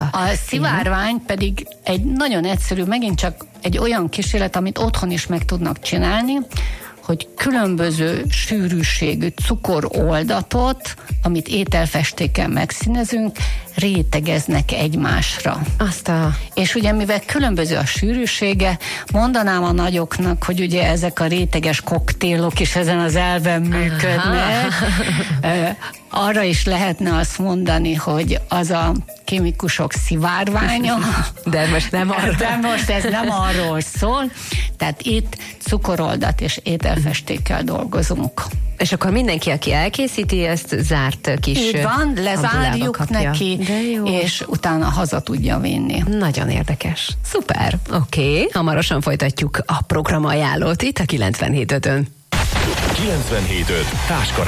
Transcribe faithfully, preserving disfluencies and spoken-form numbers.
A szivárvány pedig egy nagyon egyszerű, megint csak egy olyan kísérlet, amit otthon is meg tudnak csinálni, hogy különböző sűrűségű cukoroldatot, amit ételfestékkel megszínezünk, rétegeznek egymásra. Azt a... És ugye mivel különböző a sűrűsége, mondanám a nagyoknak, hogy ugye ezek a réteges koktélok is ezen az elven működnek. Arra is lehetne azt mondani, hogy az a kémikusok szivárványa. De most nem arra. De most ez nem arról szól. Tehát itt cukoroldat és ételfestékkel dolgozunk. És akkor mindenki, aki elkészíti, ezt zárt kis így van, lezárjuk kapja. neki, és utána haza tudja vinni. Nagyon érdekes. Szuper. Oké, okay. Hamarosan folytatjuk a programajánlót itt a kilencvenhét ötön. kilencvenhét öt Táskar